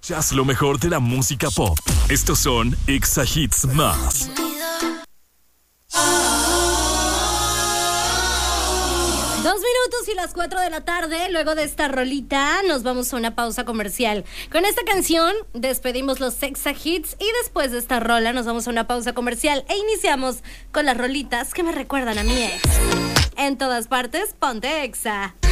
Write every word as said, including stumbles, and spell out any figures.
Escuchas lo mejor de la música pop. Estos son Exa Hits Más. Dos minutos y las cuatro de la tarde. Luego de esta rolita nos vamos a una pausa comercial. Con esta canción despedimos los Exa Hits y después de esta rola nos vamos a una pausa comercial e iniciamos con las rolitas que me recuerdan a mi ex. En todas partes, ponte Exa.